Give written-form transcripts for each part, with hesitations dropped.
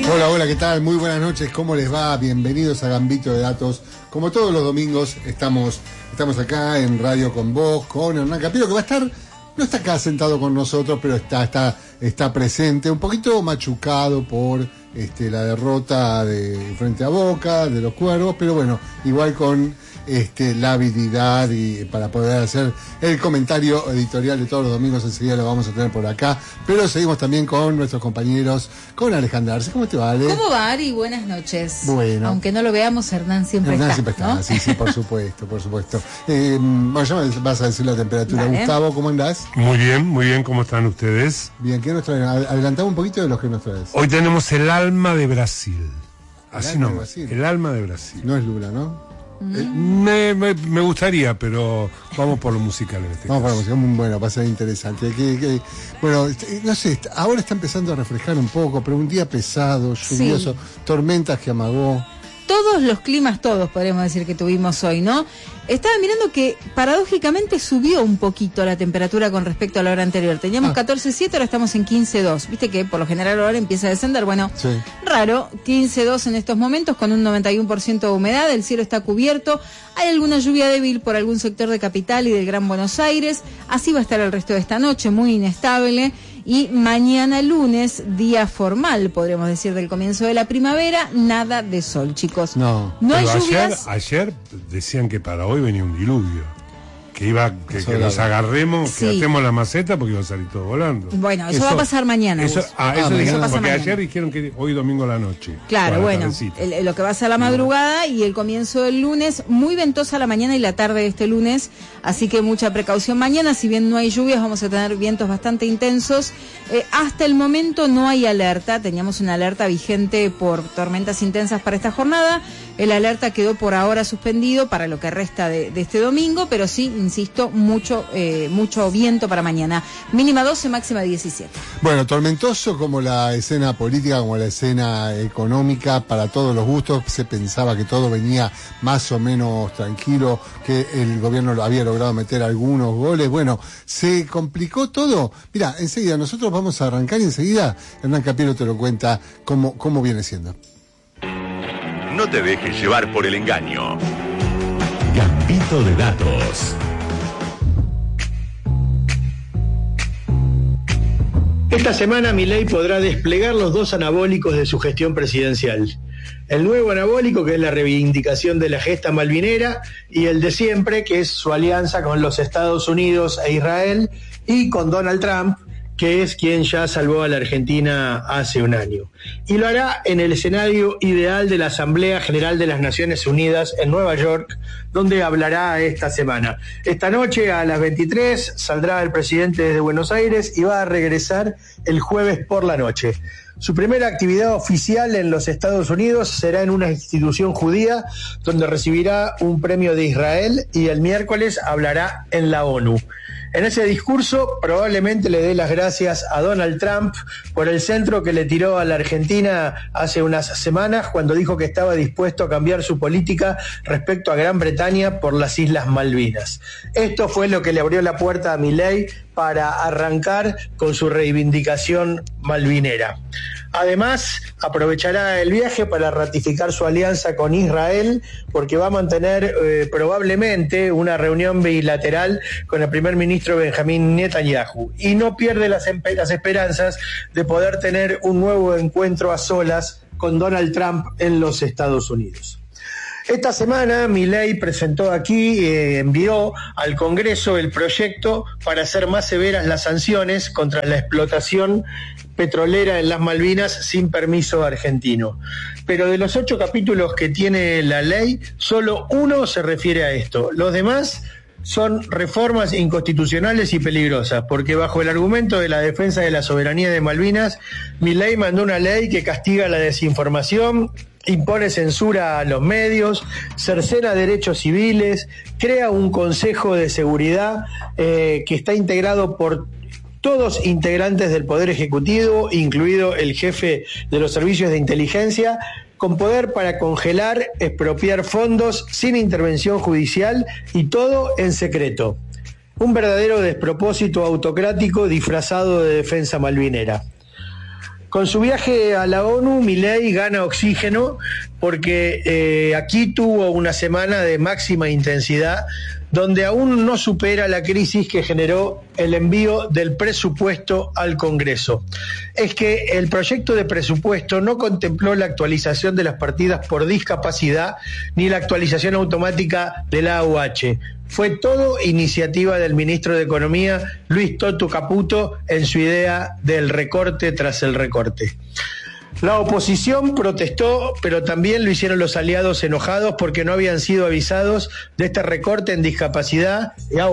Hola, hola, ¿qué tal? Muy buenas noches, ¿cómo les va? Bienvenidos a Gambito de Datos. Como todos los domingos, estamos acá en Radio con Vos, con Hernán Capiro, que va a estar, no está acá sentado con nosotros, pero está presente, un poquito machucado por la derrota de frente a Boca, de los Cuervos, pero bueno, igual con la habilidad y para poder hacer el comentario editorial de todos los domingos. Enseguida lo vamos a tener por acá, pero seguimos también con nuestros compañeros, con Alejandra Arce. ¿Cómo te va, Ale? ¿Cómo va, Ari? Buenas noches. Bueno. Aunque no lo veamos, Hernán siempre está, ¿no? Sí, por supuesto. Bueno, ya me vas a decir la temperatura. Vale. Gustavo, ¿cómo andás? Muy bien, ¿cómo están ustedes? Bien, ¿qué nos traen? Adelantame un poquito de los que nos traes. Hoy tenemos el alma de Brasil. Así nomás, el alma de Brasil. No es Lula, ¿no? Me gustaría, pero vamos por lo musical en este Vamos por caso. lo musical, bueno, va a ser interesante. Bueno, no sé, ahora está empezando a refrescar un poco, pero un día pesado, lluvioso, sí. Tormentas que amagó. Todos los climas, podríamos decir que tuvimos hoy, ¿no? Estaba mirando que paradójicamente subió un poquito la temperatura con respecto a la hora anterior. Teníamos 14.7, ahora estamos en 15.2. Viste que por lo general ahora empieza a descender. Bueno, sí. Raro, 15.2 en estos momentos con un 91% de humedad, el cielo está cubierto. Hay alguna lluvia débil por algún sector de Capital y del Gran Buenos Aires. Así va a estar el resto de esta noche, muy inestable. Y mañana lunes, día formal, podríamos decir, del comienzo de la primavera, nada de sol, chicos. No hay lluvias. Ayer decían que para hoy venía un diluvio. Que nos agarremos, sí. Que atemos la maceta porque iba a salir todo volando. Bueno, eso va a pasar mañana. Eso dijeron, porque mañana. Ayer dijeron que hoy domingo a la noche. Claro, bueno, lo que va a ser la madrugada y el comienzo del lunes, muy ventosa la mañana y la tarde de este lunes, así que mucha precaución mañana. Si bien no hay lluvias, vamos a tener vientos bastante intensos. Hasta el momento no hay alerta, teníamos una alerta vigente por tormentas intensas para esta jornada. El alerta quedó por ahora suspendido para lo que resta de este domingo, pero sí, insisto, mucho viento para mañana. Mínima 12, máxima 17. Bueno, tormentoso como la escena política, como la escena económica, para todos los gustos. Se pensaba que todo venía más o menos tranquilo, que el gobierno había logrado meter algunos goles. Bueno, se complicó todo. Mira, enseguida nosotros vamos a arrancar y enseguida Hernán Capiro te lo cuenta cómo viene siendo. No te dejes llevar por el engaño. Gambito de Datos. Esta semana Milei podrá desplegar los dos anabólicos de su gestión presidencial. El nuevo anabólico, que es la reivindicación de la gesta malvinera, y el de siempre, que es su alianza con los Estados Unidos e Israel, y con Donald Trump, que es quien ya salvó a la Argentina hace un año. Y lo hará en el escenario ideal de la Asamblea General de las Naciones Unidas en Nueva York, donde hablará esta semana. Esta noche a las 23 saldrá el presidente desde Buenos Aires y va a regresar el jueves por la noche. Su primera actividad oficial en los Estados Unidos será en una institución judía, donde recibirá un premio de Israel, y el miércoles hablará en la ONU. En ese discurso probablemente le dé las gracias a Donald Trump por el centro que le tiró a la Argentina hace unas semanas, cuando dijo que estaba dispuesto a cambiar su política respecto a Gran Bretaña por las Islas Malvinas. Esto fue lo que le abrió la puerta a Milei para arrancar con su reivindicación malvinera. Además, aprovechará el viaje para ratificar su alianza con Israel, porque va a mantener probablemente una reunión bilateral con el primer ministro Benjamín Netanyahu, y no pierde las esperanzas de poder tener un nuevo encuentro a solas con Donald Trump en los Estados Unidos. Esta semana Milei presentó aquí, envió al Congreso el proyecto para hacer más severas las sanciones contra la explotación petrolera en las Malvinas sin permiso argentino. Pero de los 8 capítulos que tiene la ley, solo uno se refiere a esto. Los demás son reformas inconstitucionales y peligrosas, porque bajo el argumento de la defensa de la soberanía de Malvinas, Milei mandó una ley que castiga la desinformación, impone censura a los medios, cercena derechos civiles, crea un consejo de seguridad que está integrado por todos integrantes del Poder Ejecutivo, incluido el jefe de los servicios de inteligencia, con poder para congelar, expropiar fondos sin intervención judicial, y todo en secreto. Un verdadero despropósito autocrático disfrazado de defensa malvinera. Con su viaje a la ONU, Milei gana oxígeno porque aquí tuvo una semana de máxima intensidad donde aún no supera la crisis que generó el envío del presupuesto al Congreso. Es que el proyecto de presupuesto no contempló la actualización de las partidas por discapacidad ni la actualización automática de la AUH. Fue todo iniciativa del ministro de Economía, Luis Toto Caputo, en su idea del recorte tras el recorte. La oposición protestó, pero también lo hicieron los aliados enojados porque no habían sido avisados de este recorte en discapacidad,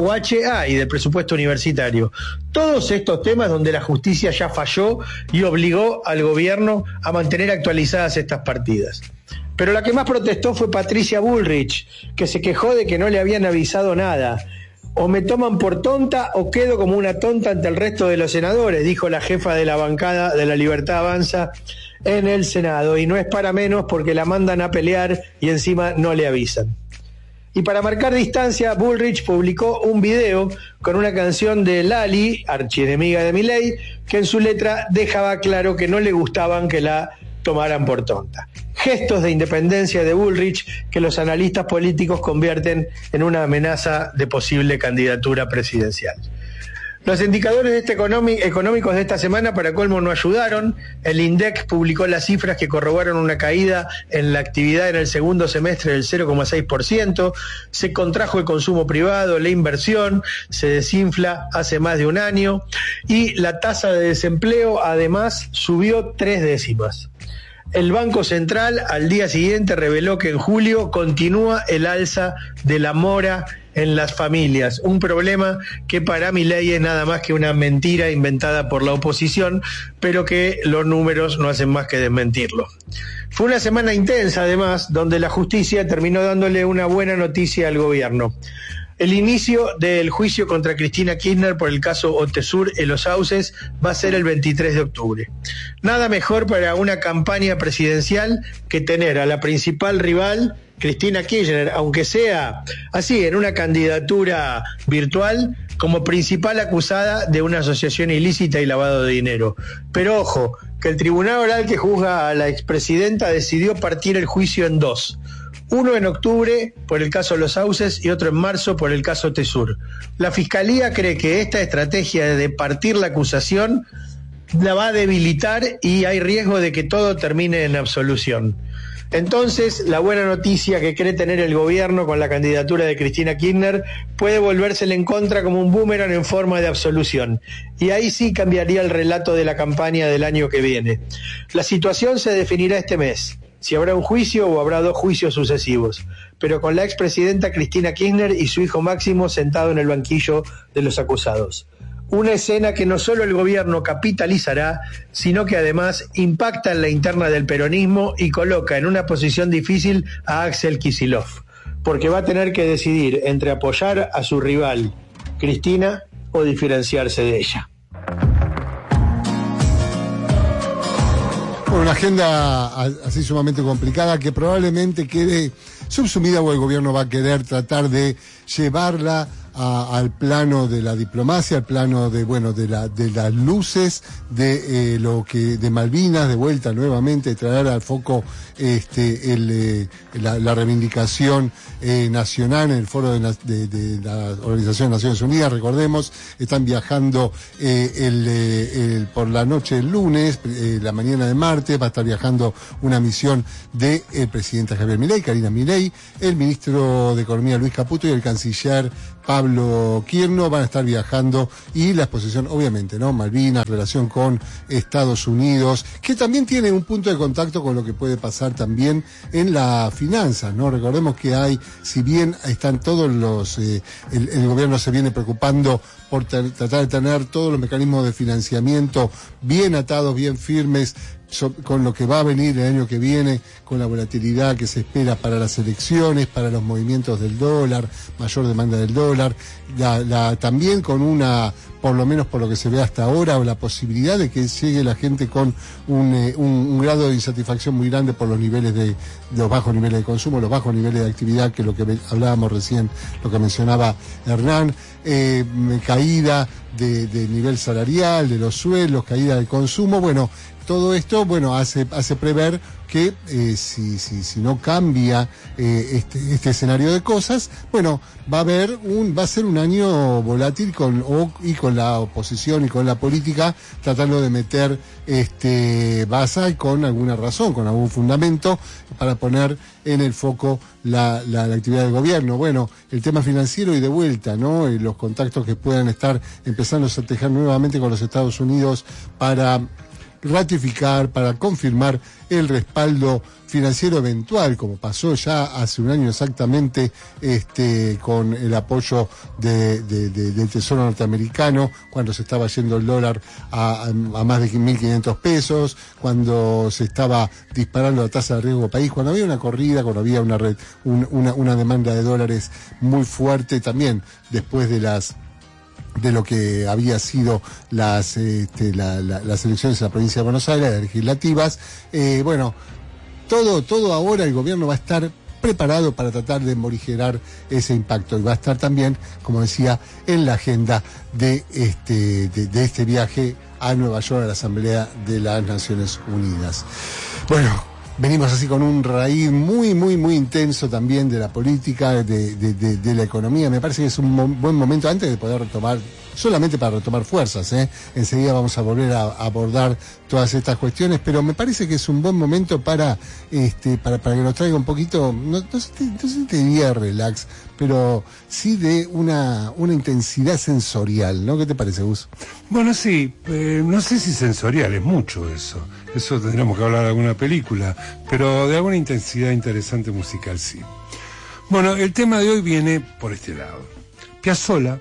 AUH y del presupuesto universitario. Todos estos temas donde la justicia ya falló y obligó al gobierno a mantener actualizadas estas partidas. Pero la que más protestó fue Patricia Bullrich, que se quejó de que no le habían avisado nada. O me toman por tonta o quedo como una tonta ante el resto de los senadores, dijo la jefa de la bancada de La Libertad Avanza en el Senado. Y no es para menos porque la mandan a pelear y encima no le avisan. Y para marcar distancia, Bullrich publicó un video con una canción de Lali, archienemiga de Milei, que en su letra dejaba claro que no le gustaban que la tomaran por tonta. Gestos de independencia de Bullrich que los analistas políticos convierten en una amenaza de posible candidatura presidencial. Los indicadores económicos de esta semana para colmo no ayudaron. El INDEC publicó las cifras que corroboran una caída en la actividad en el segundo semestre del 0,6%. Se contrajo el consumo privado, la inversión, se desinfla hace más de un año y la tasa de desempleo además subió 3 décimas. El Banco Central al día siguiente reveló que en julio continúa el alza de la mora en las familias, un problema que para Milei es nada más que una mentira inventada por la oposición, pero que los números no hacen más que desmentirlo. Fue una semana intensa además, donde la justicia terminó dándole una buena noticia al gobierno. El inicio del juicio contra Cristina Kirchner por el caso Otesur en Los Sauces va a ser el 23 de octubre. Nada mejor para una campaña presidencial que tener a la principal rival, Cristina Kirchner, aunque sea así, en una candidatura virtual, como principal acusada de una asociación ilícita y lavado de dinero. Pero ojo, que el tribunal oral que juzga a la expresidenta decidió partir el juicio en dos. Uno en octubre por el caso Los Sauces y otro en marzo por el caso Otesur. La Fiscalía cree que esta estrategia de partir la acusación la va a debilitar y hay riesgo de que todo termine en absolución. Entonces, la buena noticia que cree tener el gobierno con la candidatura de Cristina Kirchner puede volvérsele en contra como un boomerang en forma de absolución. Y ahí sí cambiaría el relato de la campaña del año que viene. La situación se definirá este mes. Si habrá un juicio o habrá 2 juicios sucesivos, pero con la expresidenta Cristina Kirchner y su hijo Máximo sentado en el banquillo de los acusados. Una escena que no solo el gobierno capitalizará, sino que además impacta en la interna del peronismo y coloca en una posición difícil a Axel Kicillof, porque va a tener que decidir entre apoyar a su rival, Cristina, o diferenciarse de ella. Una agenda así sumamente complicada que probablemente quede subsumida o el gobierno va a querer tratar de llevarla al plano de la diplomacia, al plano de las luces, de Malvinas, de vuelta nuevamente, traer al foco la reivindicación nacional en el foro de la Organización de Naciones Unidas. Recordemos, están viajando por la noche del lunes, la mañana de martes, va a estar viajando una misión del presidente Javier Milei, Karina Milei, el ministro de Economía Luis Caputo y el canciller Pablo Quierno van a estar viajando, y la exposición, obviamente, ¿no? Malvinas, relación con Estados Unidos, que también tiene un punto de contacto con lo que puede pasar también en las finanzas, ¿no? Recordemos que si bien están todos el gobierno se viene preocupando por tratar de tener todos los mecanismos de financiamiento bien atados, bien firmes, con lo que va a venir el año que viene, con la volatilidad que se espera para las elecciones, para los movimientos del dólar, mayor demanda del dólar, también con por lo menos por lo que se ve hasta ahora, o la posibilidad de que llegue la gente con un grado de insatisfacción muy grande por los bajos niveles de consumo, los bajos niveles de actividad, que es lo que hablábamos recién, lo que mencionaba Hernán, caída de nivel salarial, de los sueldos, caída del consumo. Bueno, todo esto, bueno, hace prever que si no cambia este escenario de cosas, bueno, va a ser un año volátil y con la oposición y con la política tratando de meter baza y con alguna razón, con algún fundamento para poner en el foco la actividad del gobierno. Bueno, el tema financiero y de vuelta, ¿no? Los contactos que puedan estar empezando a tejer nuevamente con los Estados Unidos para ratificar, para confirmar el respaldo financiero eventual, como pasó ya hace un año exactamente, con el apoyo del Tesoro norteamericano, cuando se estaba yendo el dólar a más de 1.500 pesos, cuando se estaba disparando la tasa de riesgo país, cuando había una corrida, cuando había una demanda de dólares muy fuerte, también después de lo que había sido las elecciones en la provincia de Buenos Aires, las legislativas. Bueno, todo ahora el gobierno va a estar preparado para tratar de morigerar ese impacto y va a estar también, como decía, en la agenda de este viaje a Nueva York, a la Asamblea de las Naciones Unidas. Bueno, venimos así con un raíz muy, muy, muy intenso también de la política, de la economía. Me parece que es un buen momento antes de poder retomar, solamente para retomar fuerzas, Enseguida vamos a volver a abordar todas estas cuestiones, pero me parece que es un buen momento para que nos traiga un poquito, no sé si te diría relax, pero sí de una intensidad sensorial, ¿no? ¿Qué te parece, Gus? Bueno, sí, no sé si sensorial, es mucho eso. Eso tendríamos que hablar de alguna película, pero de alguna intensidad interesante musical, sí. Bueno, el tema de hoy viene por este lado. Piazzolla,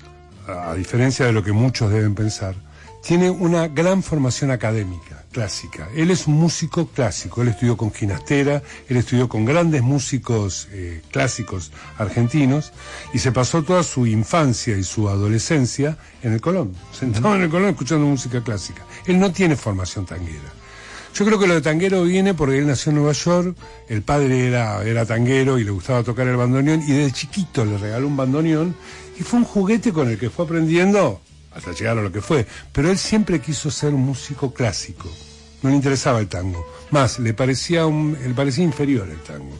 a diferencia de lo que muchos deben pensar, tiene una gran formación académica, clásica. Él es un músico clásico, él estudió con Ginastera, él estudió con grandes músicos clásicos argentinos y se pasó toda su infancia y su adolescencia en el Colón, sentado en el Colón escuchando música clásica. Él no tiene formación tanguera. Yo creo que lo de tanguero viene porque él nació en Nueva York, el padre era tanguero y le gustaba tocar el bandoneón y desde chiquito le regaló un bandoneón y fue un juguete con el que fue aprendiendo hasta llegar a lo que fue. Pero él siempre quiso ser un músico clásico, no le interesaba el tango, más le parecía inferior el tango.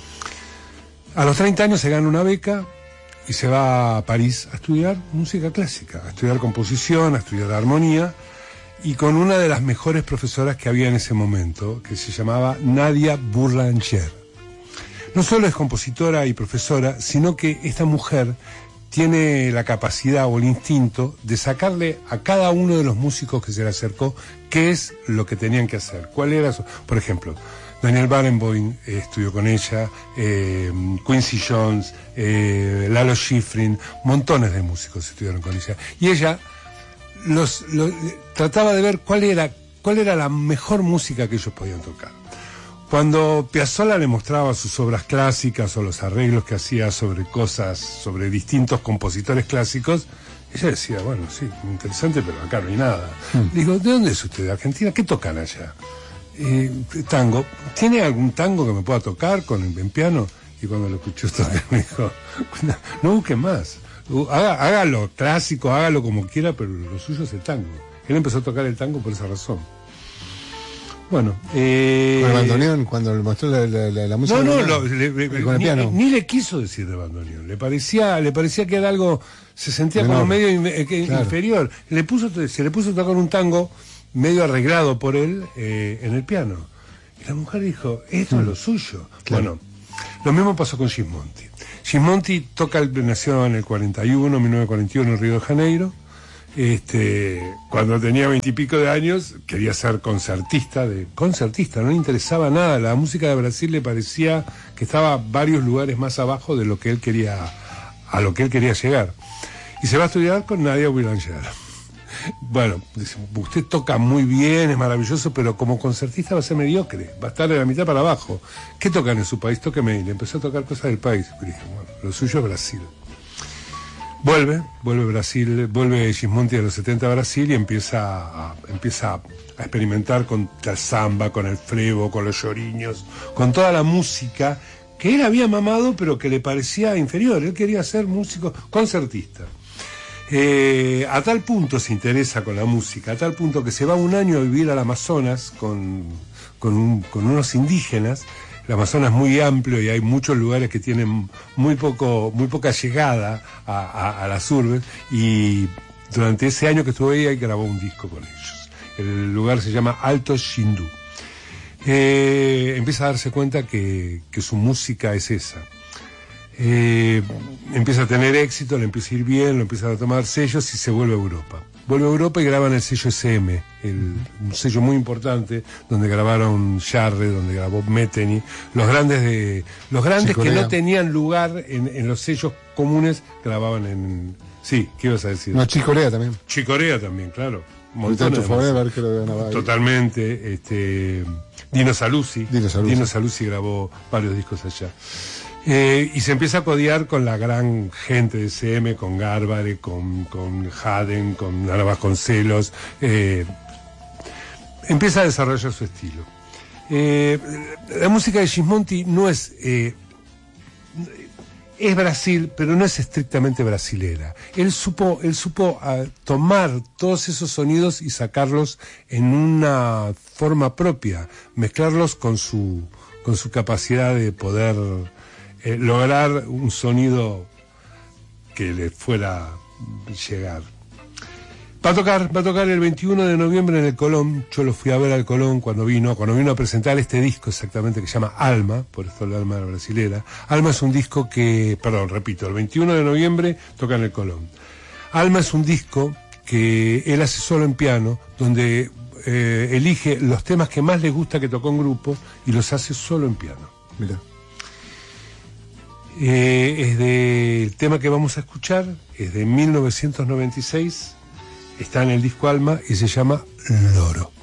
A los 30 años se gana una beca y se va a París a estudiar música clásica, a estudiar composición, a estudiar armonía, y con una de las mejores profesoras que había en ese momento, que se llamaba Nadia Boulanger. No solo es compositora y profesora, sino que esta mujer tiene la capacidad o el instinto de sacarle a cada uno de los músicos que se le acercó qué es lo que tenían que hacer, cuál era su... Por ejemplo, Daniel Barenboim estudió con ella, Quincy Jones, Lalo Schifrin, montones de músicos estudiaron con ella. Y ella trataba de ver cuál era la mejor música que ellos podían tocar. Cuando Piazzolla le mostraba sus obras clásicas o los arreglos que hacía sobre distintos compositores clásicos, ella decía, bueno, sí, interesante, pero acá no hay nada. Digo, ¿de dónde es usted? ¿De Argentina? ¿Qué tocan allá? Tango. ¿Tiene algún tango que me pueda tocar en piano? Y cuando lo escuchó tocar me dijo, no busque más. Hágalo clásico, hágalo como quiera, pero lo suyo es el tango. Él empezó a tocar el tango por esa razón. Bueno, con el bandoneón, cuando le mostró la música. Con el piano. Ni le quiso decir de bandoneón. Le parecía que era algo, se sentía como medio inferior. Se le puso a tocar un tango medio arreglado por él en el piano. Y la mujer dijo, esto es lo suyo. Claro. Bueno, lo mismo pasó con Gismonti. Gismonti nació en el 1941 en Río de Janeiro. Cuando tenía 20 y pico de años quería ser concertista, no le interesaba nada, la música de Brasil le parecía que estaba varios lugares más abajo de lo que él quería llegar, y se va a estudiar con Nadia Boulanger. Bueno, dice, usted toca muy bien, es maravilloso, pero como concertista va a ser mediocre, va a estar de la mitad para abajo. ¿Qué tocan en su país? Tóqueme. Y le empezó a tocar cosas del país. Y dije, bueno, lo suyo es Brasil. Vuelve Gismonti a los 70 a Brasil y empieza a experimentar con la samba, con el frevo, con los lloriños, con toda la música que él había mamado pero que le parecía inferior. Él quería ser músico concertista. A tal punto se interesa con la música, a tal punto que se va un año a vivir al Amazonas con unos indígenas. El Amazonas es muy amplio y hay muchos lugares que tienen muy poca llegada a las urbes, y durante ese año que estuve ahí grabó un disco con ellos. El lugar se llama Alto Xindú. Empieza a darse cuenta que su música es esa. Empieza a tener éxito, le empieza a ir bien, lo empiezan a tomar sellos y se vuelve a Europa. Vuelve a Europa y graban el sello SM, un sello muy importante, donde grabaron Jarre, donde grabó Metheny, los grandes que no tenían lugar en los sellos comunes, grababan en... Sí, ¿qué ibas a decir? No, Chicorea también. Chicorea también, claro. Forever, que lo ganaba ahí. Totalmente. Dino Saluzzi grabó varios discos allá. Y se empieza a codear con la gran gente de SM, con Garbare, con Haden, con Ana Vasconcelos. Empieza a desarrollar su estilo. La música de Gismonti no es Brasil, pero no es estrictamente brasilera. Él supo tomar todos esos sonidos y sacarlos en una forma propia, mezclarlos con su capacidad de poder lograr un sonido que le fuera llegar. Va a tocar el 21 de noviembre en el Colón. Yo lo fui a ver al Colón cuando vino a presentar este disco exactamente, que se llama Alma, por esto el alma brasilera. Alma es un disco el 21 de noviembre toca en el Colón. Alma es un disco que él hace solo en piano, donde elige los temas que más le gusta que tocó en grupo y los hace solo en piano. Mirá. El tema que vamos a escuchar es de 1996, está en el disco Alma y se llama Loro.